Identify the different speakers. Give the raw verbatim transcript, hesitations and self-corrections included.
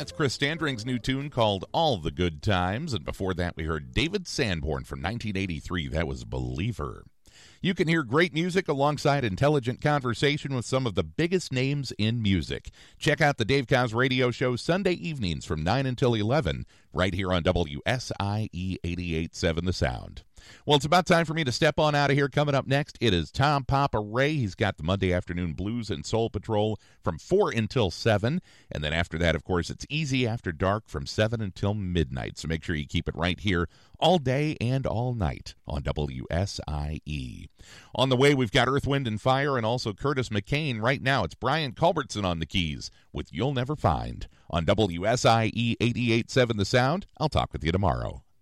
Speaker 1: That's Chris Standring's new tune called All the Good Times. And before that, we heard David Sanborn from nineteen eighty-three. That was Believer. You can hear great music alongside intelligent conversation with some of the biggest names in music. Check out the Dave Koz Radio Show Sunday evenings from nine until eleven, right here on W S I E eighty-eight point seven The Sound. Well, it's about time for me to step on out of here. Coming up next, it is Tom Papa Ray. He's got the Monday Afternoon Blues and Soul Patrol from four until seven. And then after that, of course, it's Easy After Dark from seven until midnight. So make sure you keep it right here all day and all night on W S I E. On the way, we've got Earth, Wind, and Fire and also Curtis McCain. Right now, it's Brian Culbertson on the keys with You'll Never Find on W S I E eighty-eight point seven The Sound. I'll talk with you tomorrow.